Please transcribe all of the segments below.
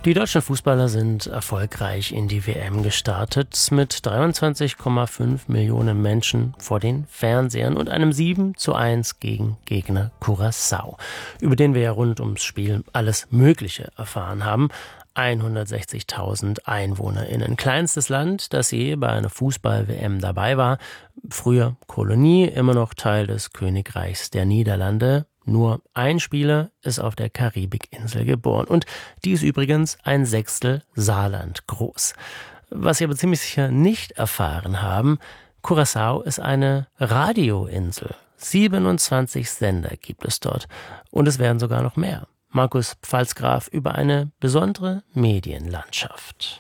Die deutschen Fußballer sind erfolgreich in die WM gestartet mit 23,5 Millionen Menschen vor den Fernsehern und einem 7:1 gegen Gegner Curaçao, über den wir ja rund ums Spiel alles Mögliche erfahren haben. 160.000 EinwohnerInnen. Kleinstes Land, das je bei einer Fußball-WM dabei war. Früher Kolonie, immer noch Teil des Königreichs der Niederlande. Nur ein Spieler ist auf der Karibikinsel geboren. Und die ist übrigens ein Sechstel Saarland groß. Was Sie aber ziemlich sicher nicht erfahren haben, Curaçao ist eine Radioinsel. 27 Sender gibt es dort. Und es werden sogar noch mehr. Markus Pfalzgraf über eine besondere Medienlandschaft.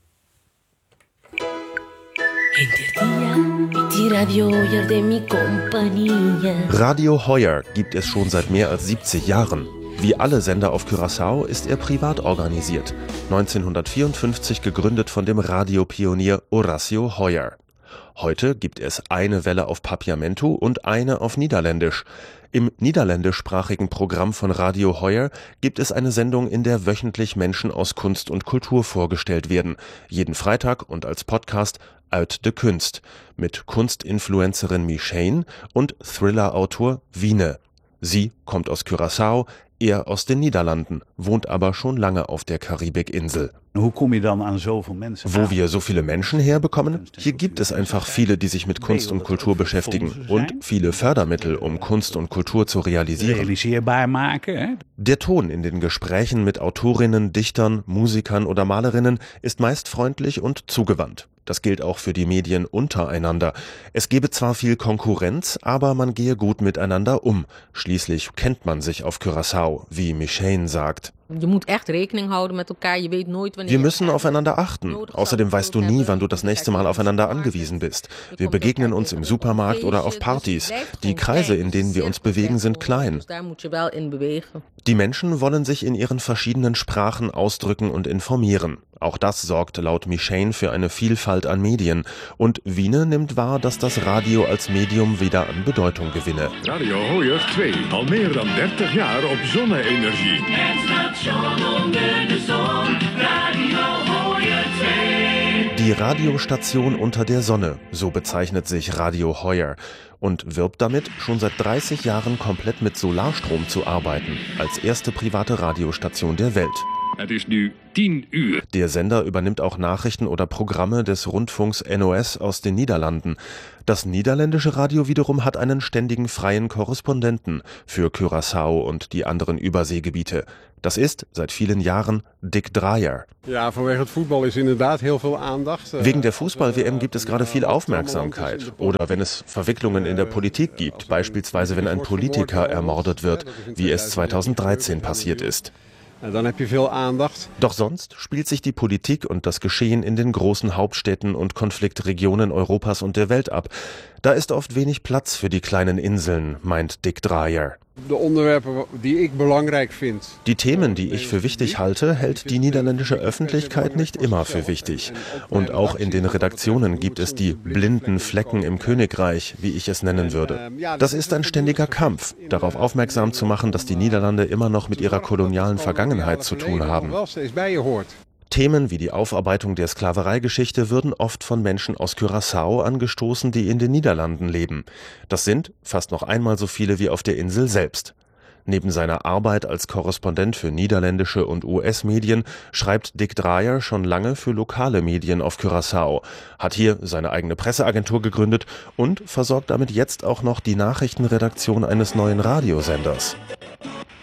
Radio Heuer gibt es schon seit mehr als 70 Jahren. Wie alle Sender auf Curaçao ist er privat organisiert. 1954 gegründet von dem Radiopionier Horacio Heuer. Heute gibt es eine Welle auf Papiamento und eine auf Niederländisch. Im niederländischsprachigen Programm von Radio Heuer gibt es eine Sendung, in der wöchentlich Menschen aus Kunst und Kultur vorgestellt werden. Jeden Freitag und als Podcast Uit de Kunst mit Kunstinfluencerin Michane und Thriller-Autor Wiene. Sie kommt aus Curaçao, er aus den Niederlanden, wohnt aber schon lange auf der Karibikinsel. Hoe kom je dan aan zoveel mensen? Wo wir so viele Menschen herbekommen? Hier gibt es einfach viele, die sich mit Kunst und Kultur beschäftigen und viele Fördermittel, um Kunst und Kultur zu realisieren. Der Ton in den Gesprächen mit Autorinnen, Dichtern, Musikern oder Malerinnen ist meist freundlich und zugewandt. Das gilt auch für die Medien untereinander. Es gebe zwar viel Konkurrenz, aber man gehe gut miteinander um. Schließlich kennt man sich auf Curaçao, wie Michane sagt. Wir müssen aufeinander achten. Außerdem weißt du nie, wann du das nächste Mal aufeinander angewiesen bist. Wir begegnen uns im Supermarkt oder auf Partys. Die Kreise, in denen wir uns bewegen, sind klein. Die Menschen wollen sich in ihren verschiedenen Sprachen ausdrücken und informieren. Auch das sorgt laut Michane für eine Vielfalt an Medien. Und Wiene nimmt wahr, dass das Radio als Medium wieder an Bedeutung gewinne. Radio Heuer 2, al meer dan 30 jaar op zonne-energie. Die Radiostation unter der Sonne, so bezeichnet sich Radio Heuer und wirbt damit, schon seit 30 Jahren komplett mit Solarstrom zu arbeiten, als erste private Radiostation der Welt. Het is nu 10 uur. Der Sender übernimmt auch Nachrichten oder Programme des Rundfunks NOS aus den Niederlanden. Das niederländische Radio wiederum hat einen ständigen freien Korrespondenten für Curaçao und die anderen Überseegebiete. Das ist seit vielen Jahren Dick Dreyer. Ja, vanwege het voetbal is inderdaad heel veel aandacht. Wegen der Fußball-WM gibt es gerade viel Aufmerksamkeit. Oder wenn es Verwicklungen in der Politik gibt, beispielsweise wenn ein Politiker ermordet wird, wie es 2013 passiert ist. Doch sonst spielt sich die Politik und das Geschehen in den großen Hauptstädten und Konfliktregionen Europas und der Welt ab. Da ist oft wenig Platz für die kleinen Inseln, meint Dick Dreyer. Die Themen, die ich für wichtig halte, hält die niederländische Öffentlichkeit nicht immer für wichtig. Und auch in den Redaktionen gibt es die blinden Flecken im Königreich, wie ich es nennen würde. Das ist ein ständiger Kampf, darauf aufmerksam zu machen, dass die Niederlande immer noch mit ihrer kolonialen Vergangenheit zu tun haben. Themen wie die Aufarbeitung der Sklavereigeschichte würden oft von Menschen aus Curaçao angestoßen, die in den Niederlanden leben. Das sind fast noch einmal so viele wie auf der Insel selbst. Neben seiner Arbeit als Korrespondent für niederländische und US-Medien schreibt Dick Dreyer schon lange für lokale Medien auf Curaçao, hat hier seine eigene Presseagentur gegründet und versorgt damit jetzt auch noch die Nachrichtenredaktion eines neuen Radiosenders.